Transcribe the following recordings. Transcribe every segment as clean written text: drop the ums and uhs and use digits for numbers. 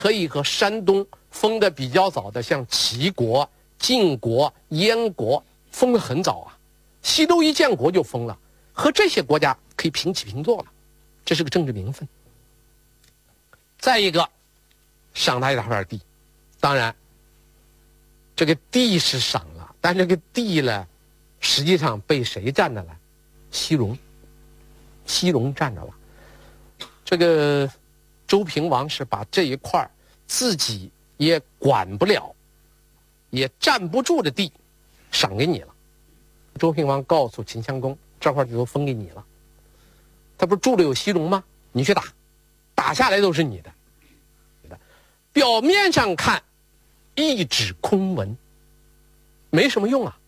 可以和山东封的比较早的，像齐国、晋国、燕国封的很早啊。西周一建国就封了，和这些国家可以平起平坐了，这是个政治名分。再一个，赏他一大块地，当然，这个地是赏了，但这个地呢，实际上被谁占着了？西戎，西戎占着了。这个周平王是把这一块自己也管不了，也站不住的地，赏给你了。周平王告诉秦襄公，这块就都分给你了。他不是住了有西戎吗？你去打，打下来都是你的。表面上看，一纸空文，没什么用啊。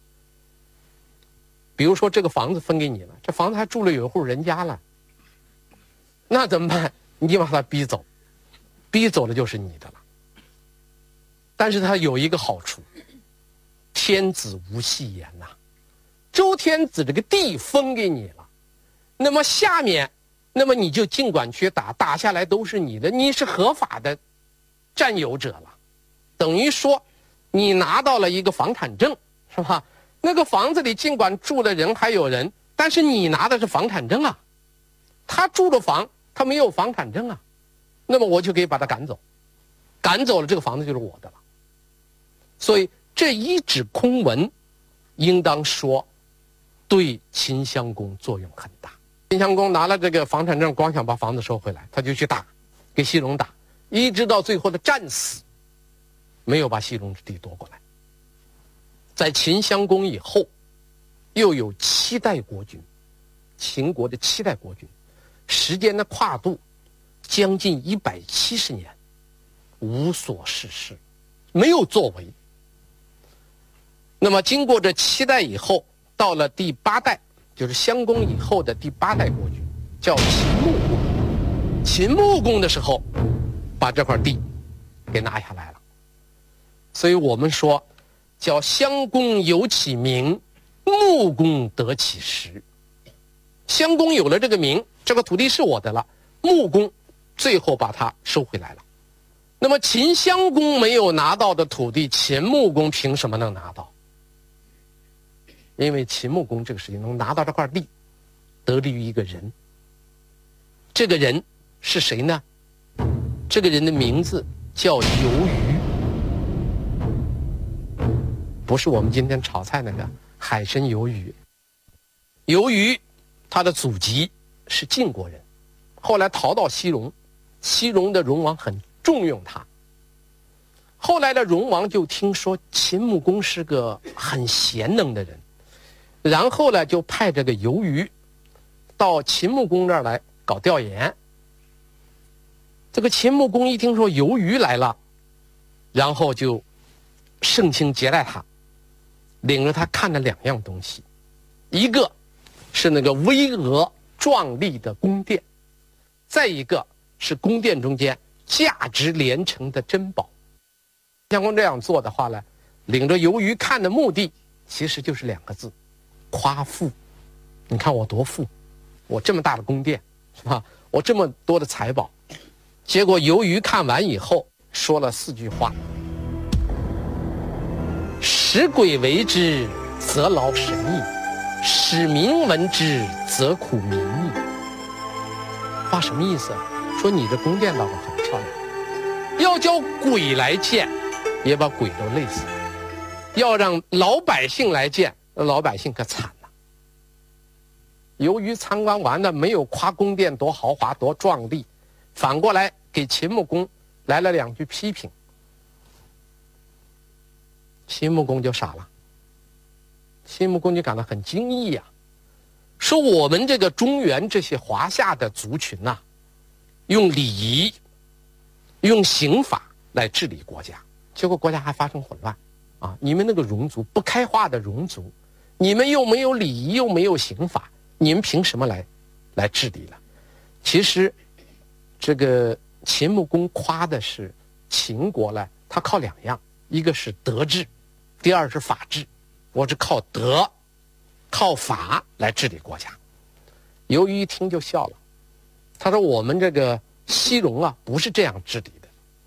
比如说这个房子分给你了，这房子还住了有一户人家了，那怎么办？你把他逼走，逼走了就是你的了。但是他有一个好处，天子无戏言呐。周天子这个地分给你了，那么下面，那么你就尽管去打，打下来都是你的，你是合法的占有者了，等于说你拿到了一个房产证，是吧？那个房子里尽管住的人还有人，但是你拿的是房产证啊。他住的房，他没有房产证啊，那么我就可以把他赶走，赶走了这个房子就是我的了。所以这一纸空文，应当说对秦襄公作用很大。秦襄公拿了这个房产证，光想把房子收回来，他就去打，给西戎打，一直到最后的战死，没有把西戎之地夺过来。在秦襄公以后，又有7代国君，秦国的7代国君，时间的跨度将近170年，无所事事，没有作为。那么经过这7代以后，到了第8代，就是襄公以后的第8代国君，叫秦穆公。秦穆公的时候，把这块地给拿下来了。所以我们说，叫襄公有其名，穆公得其实。襄公有了这个名，这个土地是我的了，穆公最后把它收回来了。那么秦襄公没有拿到的土地，秦穆公凭什么能拿到？因为秦穆公这个事情能拿到这块地，得力于一个人。这个人是谁呢？这个人的名字叫游鱼，不是我们今天炒菜那个海参鱿鱼。游鱼他的祖籍是晋国人，后来逃到西戎，西戎的戎王很重用他。后来的戎王就听说秦穆公是个很贤能的人，然后呢就派这个游鱼到秦穆公那儿来搞调研。这个秦穆公一听说游鱼来了，然后就盛情接待他，领着他看了2样东西，一个是那个巍峨壮丽的宫殿，再一个是宫殿中间价值连城的珍宝。襄公这样做的话呢，领着游鱼看的目的其实就是2个字：夸富。你看我多富，我这么大的宫殿，是吧？我这么多的财宝。结果游鱼看完以后说了4句话：使鬼为之，则劳神矣；使民闻之，则苦民矣。话什么意思啊？说你这宫殿倒是很漂亮，要叫鬼来见，也把鬼都累死了；要让老百姓来见，老百姓可惨了。由于参观完了，没有夸宫殿多豪华多壮丽，反过来给秦穆公来了2句批评。秦穆公就傻了，秦穆公就感到很惊异呀，说我们这个中原这些华夏的族群呐，用礼仪、用刑法来治理国家，结果国家还发生混乱啊！你们那个戎族，不开化的戎族，你们又没有礼仪，又没有刑法，你们凭什么来治理了？其实，这个秦穆公夸的是秦国呢，他靠2样，一个是德治，第二是法治。我是靠德、靠法来治理国家。由于一听就笑了，他说我们这个西戎啊，不是这样治理